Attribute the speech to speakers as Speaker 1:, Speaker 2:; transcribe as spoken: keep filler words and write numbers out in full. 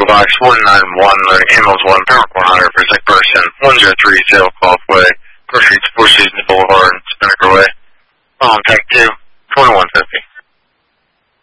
Speaker 1: box one nine one, the Hamels one, Power one hundred for Zach Person, one zero three, Sailcloth Way, First Street, Four Seasons Boulevard, Spinnaker Way. Um, thank you.